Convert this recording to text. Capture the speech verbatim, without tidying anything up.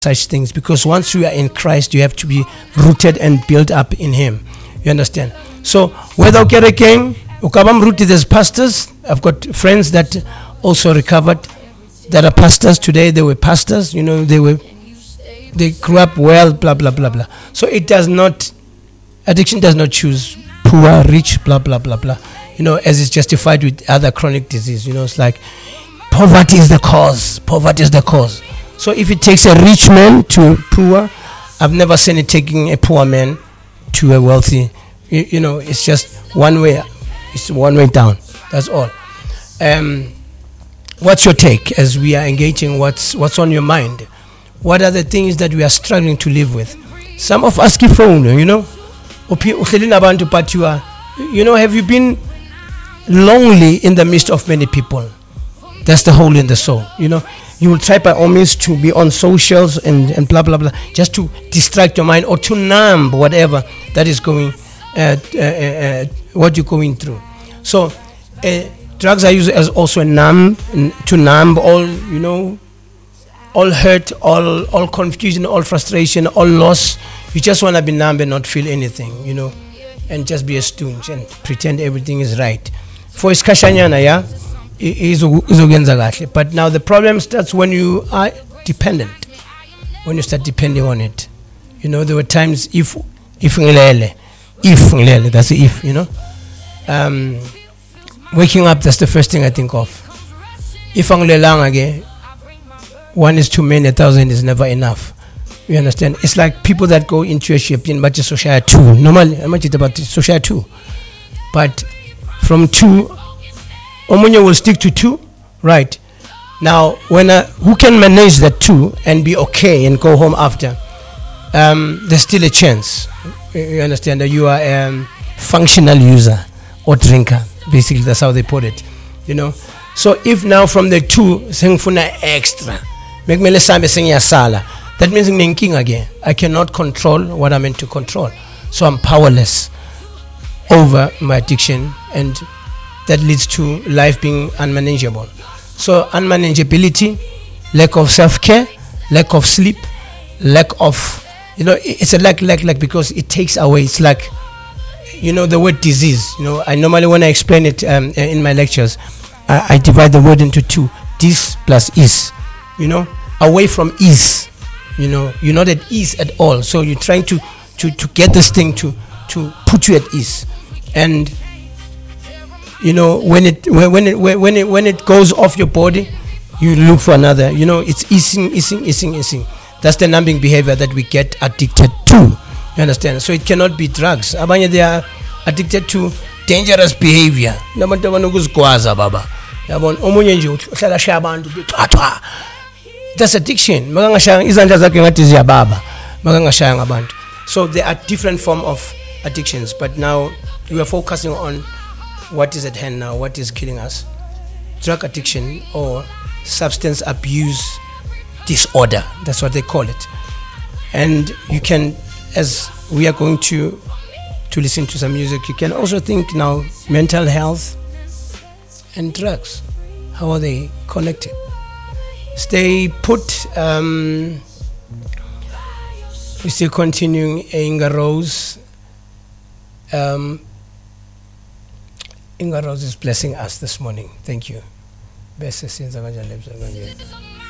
such things, because once you are in Christ, you have to be rooted and built up in Him. You understand? So whether ukerekeng ukabam rooted as pastors, I've got friends that also recovered that are pastors today. They were pastors, you know, they were they grew up well, blah blah blah blah. So it does not, addiction does not choose poor, rich, blah blah blah blah. You know, as is justified with other chronic disease. You know, it's like poverty is the cause. Poverty is the cause. So if it takes a rich man to poor, I've never seen it taking a poor man to a wealthy. You, you know, it's just one way. It's one way down. That's all. Um, what's your take as we are engaging? What's what's on your mind? What are the things that we are struggling to live with? Some of us keep phone, you know. But you are, you know, have you been lonely in the midst of many people? That's the hole in the soul, you know. You will try by all means to be on socials and, and blah, blah, blah, just to distract your mind or to numb whatever that is going, uh, uh, uh, what you're going through. So uh, drugs are used as also a numb, to numb all, you know, all hurt, all all confusion, all frustration, all loss. You just want to be numb and not feel anything, you know, and just be a stooge and pretend everything is right. For iskashanyana, yeah? But now the problem starts when you are dependent, when you start depending on it. You know, there were times if if ngilele, if ngilele, that's the if, you know. Um, waking up, that's the first thing I think of. If ngilelanga again, one is too many, a thousand is never enough. You understand? It's like people that go into a ship in much social two. Normally, I'm not about social two, but from two. Omunye will stick to two, right? Now, when uh, who can manage that two and be okay and go home after? Um, there's still a chance. You understand that you are a um, functional user or drinker. Basically, that's how they put it. You know. So if now from the two, sengfuna extra, make me lesambe sengya sala. That means I'm king again. I cannot control what I'm meant to control. So I'm powerless over my addiction, and that leads to life being unmanageable. So unmanageability, lack of self-care, lack of sleep, lack of, you know, it's a lack, lack, lack because it takes away. It's like, you know, the word disease. You know, I normally when I explain it um, in my lectures, I, I divide the word into two: dis plus is. You know, away from ease. You know, you're not at ease at all. So you're trying to to to get this thing to to put you at ease, and you know, when it when it when it when it goes off your body, you look for another. You know, it's easing, easing, easing, easing. That's the numbing behavior that we get addicted to. You understand? So it cannot be drugs. Abanye, they are addicted to dangerous behavior. That's addiction. So there are different forms of addictions, but now we are focusing on what is at hand now, what is killing us. Drug addiction or substance abuse disorder, that's what they call it. And you can, as we are going to to listen to some music, you can also think now mental health and drugs. How are they connected? Stay put. Um, we're still continuing Inga Rose. Um, Inga Rose is blessing us this morning. Thank you.